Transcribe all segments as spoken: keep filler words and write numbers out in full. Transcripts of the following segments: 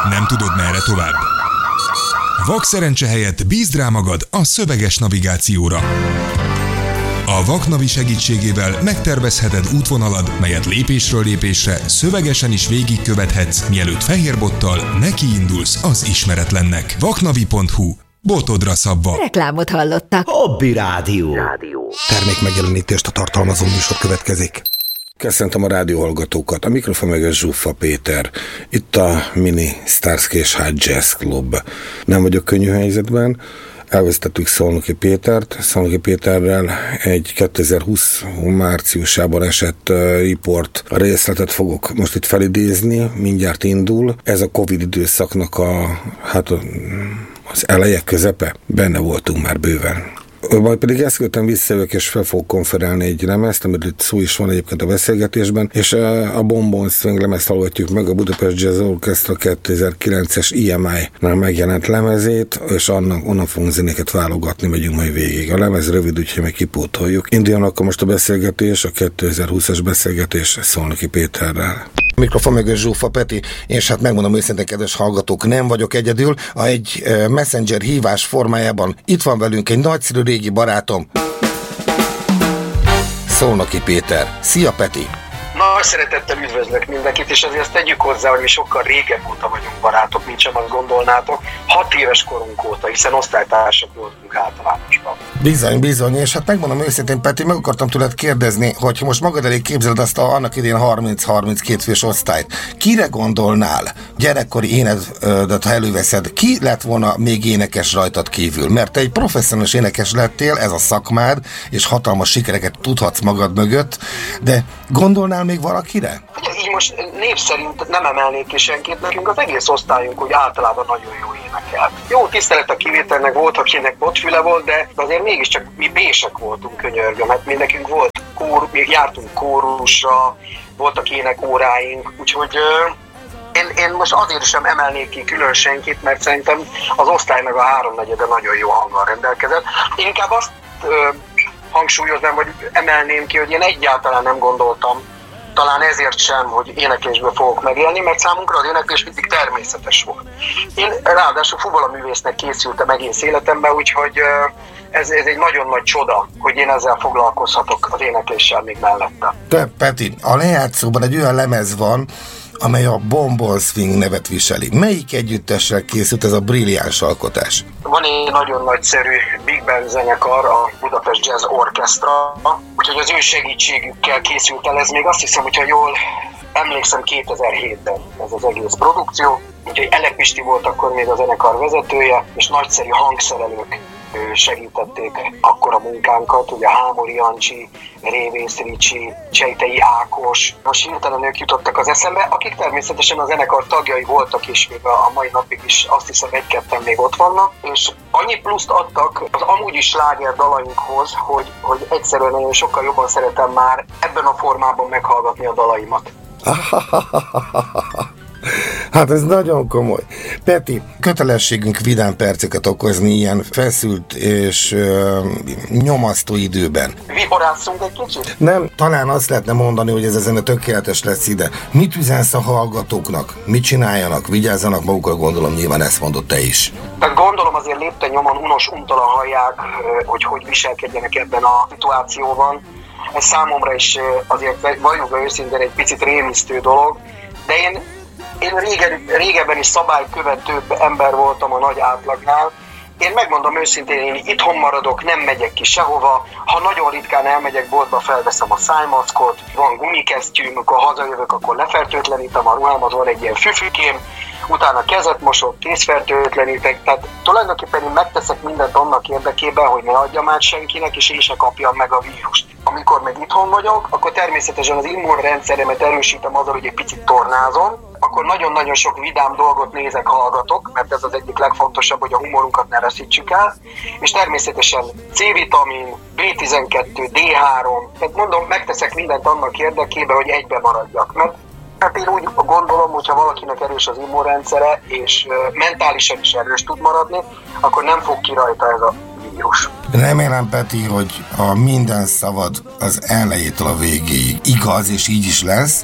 Nem tudod, merre tovább? Vakszerencse helyett bízd rá magad a szöveges navigációra. A Vaknavi segítségével megtervezheted útvonalad, melyet lépésről lépésre szövegesen is végigkövethetsz, mielőtt fehérbottal nekiindulsz az ismeretlennek. vaknavi pont hu. Botodra szabva. Reklámot hallottak. Hobby Rádió. Termék megjelenítést a tartalmazó műsor következik. Köszöntöm a rádióhallgatókat, a mikrofon meg a Zsuffa Péter. Itt a Mini Starsky és High Jazz Club. Nem vagyok könnyű helyzetben, elvesztettük Szolnoki Pétert. Szolnoki Péterrel egy kétezer-húsz márciusában esett uh, riport részletet fogok most itt felidézni, mindjárt indul. Ez a Covid időszaknak a, hát az eleje, közepe, benne voltunk már bőven. Majd pedig ezt követően visszajövök, és fel fogok konferálni egy lemezt, amiről szó is van egyébként a beszélgetésben, és a Bombon Swing lemezt hallgatjuk meg, a Budapest Jazz Orchestra kétezer-kilences i em i-nál megjelent lemezét, és annak, onnan fogunk zenéket válogatni, megyünk majd végig. A lemez rövid, úgyhogy meg kipótoljuk. Induljon akkor most a beszélgetés, a kétezer-húszas beszélgetés Szolnoki Péterrel. Mikrofon meg a Zsuffa Peti, és hát megmondom őszintén, kedves hallgatók, nem vagyok egyedül. A egy messenger hívás formájában itt van velünk egy nagyszerű régi barátom, Szolnoki Péter. Szia, Peti! Nagy szeretettel üdvözlök mindenkit, és azért azt tegyük hozzá, hogy mi sokkal régebb óta vagyunk barátok, mint sem azt gondolnátok. Hat éves korunk óta, hiszen osztálytársak voltunk általánosban. Bizony, bizony, és hát megmondom őszintén, Peti, meg akartam tőled kérdezni, hogy most magad elé képzeled azt a, annak idén harminc-harminckét fős osztályt. Kire gondolnál, gyerekkori énedet, ha előveszed, ki lett volna még énekes rajtad kívül? Mert te egy professzionális énekes lettél, ez a szakmád, és hatalmas sikereket tudhatsz magad mögött, de gondolnál még valakire? Így most név szerint nem emelnék ki senkit, nekünk az egész osztályunk úgy általában nagyon jó énekelt. Jó tisztelet a kivételnek, volt, akinek botfüle volt, de azért mégiscsak mi bések voltunk, könyörgöm, hát mi nekünk volt kór, mi jártunk kórusra, voltak énekóráink, úgyhogy én, én most azért sem emelnék ki külön senkit, mert szerintem az osztálynak a háromnegyede nagyon jó hanggal rendelkezett. Én inkább azt ö, hangsúlyoznám, vagy emelném ki, hogy én egyáltalán nem gondoltam, talán ezért sem, hogy éneklésből fogok megélni, mert számunkra az éneklés mindig természetes volt. Én ráadásul fuvolaművésznek készültem egész életemben, úgyhogy ez, ez egy nagyon nagy csoda, hogy én ezzel foglalkozhatok az énekléssel még mellette. Te, Peti, a lejátszóban egy olyan lemez van, amely a Bombon Swing nevet viseli. Melyik együttessel készült ez a brilliáns alkotás? Van egy nagyon nagyszerű Big Band zenekar, a Budapest Jazz Orchestra, úgyhogy az ő segítségükkel készült el ez, még azt hiszem, hogyha jól emlékszem, kétezer-hétben ez az egész produkció, úgyhogy Elek Pisti volt akkor még a zenekar vezetője, és nagyszerű hangszerelők segítették akkor a munkánkat, ugye Hámori Jancsi, Révész Ricsi, Csejtei Ákos, most hirtelen ők jutottak az eszembe, akik természetesen a zenekar tagjai voltak, és még a mai napig is azt hiszem egy-ketten még ott vannak, és annyi pluszt adtak az amúgy is sláger dalainkhoz, hogy, hogy egyszerűen nagyon sokkal jobban szeretem már ebben a formában meghallgatni a dalaimat. Hát ez nagyon komoly. Peti, kötelességünk vidám perceket okozni ilyen feszült és ö, nyomasztó időben. Vihorásszunk egy kicsit? Nem, talán azt lehetne mondani, hogy ez ezen a tökéletes lesz ide. Mit üzensz a hallgatóknak? Mit csináljanak? Vigyázzanak magukra, gondolom nyilván ezt mondod te is. Tehát gondolom azért lépten nyomon unos untalan hallják, hogy hogy viselkedjenek ebben a szituációban. Ez számomra is azért valljuk őszintén egy picit rémisztő dolog, de én Én régen, régebben is szabálykövetőbb ember voltam a nagy átlagnál. Én megmondom őszintén, én itthon maradok, nem megyek ki sehova. Ha nagyon ritkán elmegyek boltba, felveszem a szájmaszkot, van gumikesztyűm, amikor hazajövök, akkor lefertőtlenítem a ruhámat, van egy ilyen füfükém, utána kezet mosok, kézfertőtlenítek, tehát tulajdonképpen én megteszek mindent annak érdekében, hogy ne adjam át senkinek, és én se kapjam meg a vírust. Amikor meg itthon vagyok, akkor természetesen az immunrendszeremet erősítem azzal, hogy egy picit tornázom, akkor nagyon-nagyon sok vidám dolgot nézek, hallgatok, mert ez az egyik legfontosabb, hogy a humorunkat ne reszítsük el, és természetesen C-vitamin, bé tizenkettő, dé három, tehát mondom, megteszek mindent annak érdekében, hogy egybe maradjak, mert hát én úgy gondolom, hogyha valakinek erős az immunrendszere, és mentálisan is erős tud maradni, akkor nem fog ki rajta ez a vírus. Remélem, Peti, hogy a minden szavad az elejétől a végéig igaz, és így is lesz.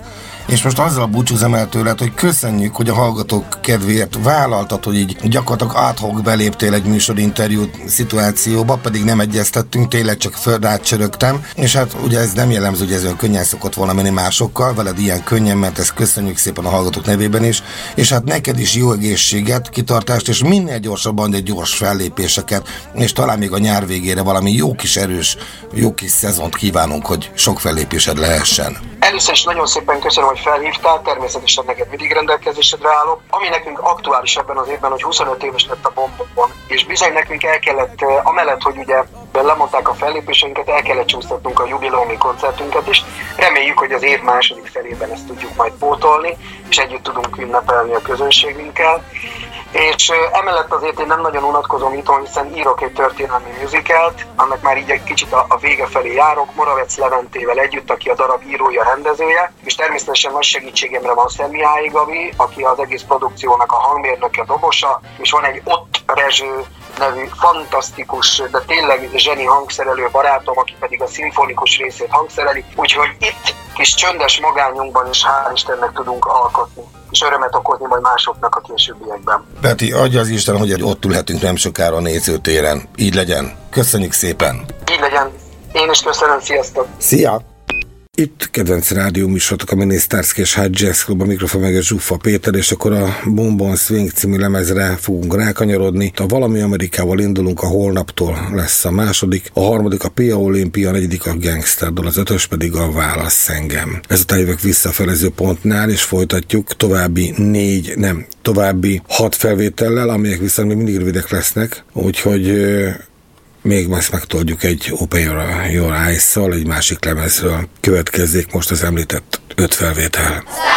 és most azzal búcsúzom el tőled, hogy köszönjük, hogy a hallgatók kedvéért vállaltad, hogy így gyakorlatilag ad hoc beléptél egy műsorinterjú szituációba, pedig nem egyeztettünk, tényleg csak földát csörögtem, és hát ugye ez nem jellemző, hogy ez olyan könnyen szokott volna menni másokkal, veled ilyen könnyen, mert ezt köszönjük szépen a hallgatók nevében is, és hát neked is jó egészséget, kitartást, és minél gyorsabban egy gyors fellépéseket, és talán még a nyár végére valami jó kis erős, jó kis szezont kívánunk, hogy sok fellépésed lehessen. Először is nagyon szépen köszönöm, hogy felhívtál, természetesen neked mindig rendelkezésedre állok. Ami nekünk aktuális ebben az évben, hogy huszonöt éves lett a Bombon, és bizony nekünk el kellett, amellett, hogy ugye lemondták a fellépéseinket, el kellett csúsztatnunk a jubileumi koncertünket is. Reméljük, hogy az év második felében ezt tudjuk majd pótolni, és együtt tudunk ünnepelni a közönségünkkel. És emellett azért én nem nagyon unatkozom itthon, hiszen írok egy történelmi musicalt, annak már így egy kicsit a, a vége felé járok, Moravec Leventével együtt, aki a darab írója, rendezője, és természetesen nagy segítségemre van Szemmihály Gabi, aki az egész produkciónak a hangmérnöke, dobosa, és van egy Ott Rezső nevű fantasztikus, de tényleg zseni hangszerelő barátom, aki pedig a szimfonikus részét hangszereli, úgyhogy itt kis csöndes magányunkban is hál' Istennek tudunk alkotni, és örömet okozni majd másoknak a későbbiekben. Peti, adja az Isten, hogy ott ülhetünk nem sokára a nézőtéren. Így legyen. Köszönjük szépen. Így legyen. Én is köszönöm, sziasztok. Szia! Itt kedvenc rádióműsorotok, a Mini Starsky és High Jazz Club, a mikrofon meg a Zsuffa Péter, és akkor a Bombon Swing című lemezre fogunk rákanyarodni. A Valami Amerikával indulunk, a holnaptól lesz a második, a harmadik a Pia Olimpia, a negyedik a Gangster Doll, az ötös pedig a Válasz engem. Ezután jövök vissza a felező pontnál, és folytatjuk további négy, nem, további hat felvétellel, amelyek viszont még mindig rövidek lesznek, úgyhogy még most megtoldjuk egy Open Your Eyes-szal, egy másik lemezről. Következzék most az említett öt felvétel.